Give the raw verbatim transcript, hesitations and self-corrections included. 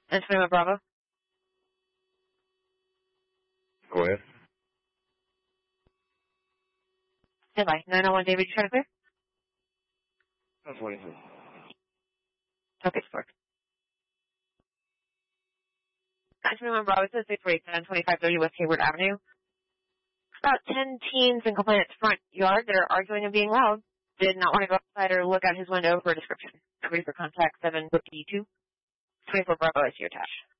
And twenty-one Bravo. Go ahead. Stand by. nine oh one David, you trying to clear? That's what he said. Okay, support. nine twenty-one Bravo, it says six four eight seven, twenty-five thirty West Hayward Avenue. About ten teens in complainant's front yard that are arguing and being loud. Did not want to go outside or look out his window for a description. Ready for contact seven fifty-two. twenty-four Bravo, I see your attached.